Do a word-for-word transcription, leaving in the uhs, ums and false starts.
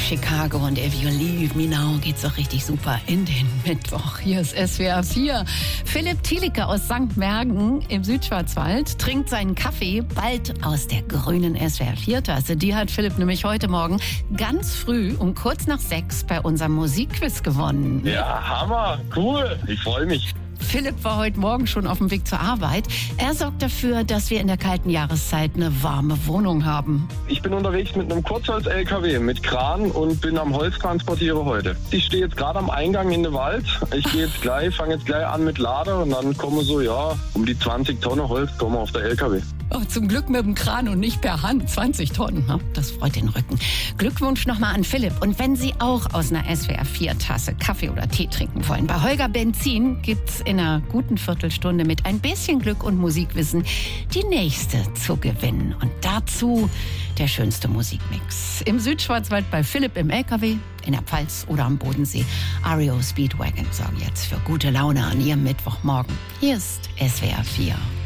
Chicago und If You Leave Me Now geht's doch richtig super in den Mittwoch. Hier ist S W R vier. Philipp Thielicke aus Sankt Mergen im Südschwarzwald trinkt seinen Kaffee bald aus der grünen S W R vier Tasse. Die hat Philipp nämlich heute Morgen ganz früh um kurz nach sechs bei unserem Musikquiz gewonnen. Ja, Hammer, cool, ich freue mich. Philipp war heute Morgen schon auf dem Weg zur Arbeit. Er sorgt dafür, dass wir in der kalten Jahreszeit eine warme Wohnung haben. Ich bin unterwegs mit einem Kurzholz-L K W mit Kran und bin am Holz transportiere heute. Ich stehe jetzt gerade am Eingang in den Wald. Ich gehe jetzt gleich, fange jetzt gleich an mit Lader und dann kommen so, ja, um die zwanzig Tonnen Holz kommen auf der L K W. Oh, zum Glück mit dem Kran und nicht per Hand. zwanzig Tonnen, ne? Das freut den Rücken. Glückwunsch nochmal an Philipp. Und wenn Sie auch aus einer S W R vier Tasse Kaffee oder Tee trinken wollen, bei Holger Benzin gibt's in einer guten Viertelstunde mit ein bisschen Glück und Musikwissen die nächste zu gewinnen. Und dazu der schönste Musikmix. Im Südschwarzwald bei Philipp im L K W, in der Pfalz oder am Bodensee. R E O Speedwagon sorgen jetzt für gute Laune an Ihrem Mittwochmorgen. Hier ist S W R vier.